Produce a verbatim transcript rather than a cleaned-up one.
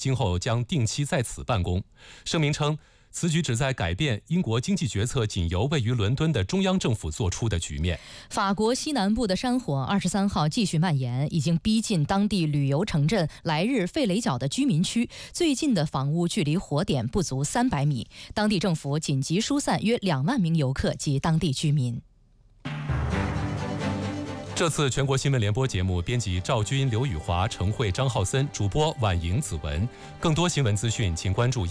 今后将定期在此办公。声明称，此举旨在改变英国经济决策仅由位于伦敦的中央政府做出的局面。 法国西南部的山火二十三号继续蔓延，已经逼近当地旅游城镇莱日费雷角的居民区，最近的房屋距离火点不足三百米。当地政府紧急疏散约两万名游客及当地居民。 这次全国新闻联播节目编辑赵军、刘宇华、程慧、张浩森，主播婉莹、子文。更多新闻资讯，请关注。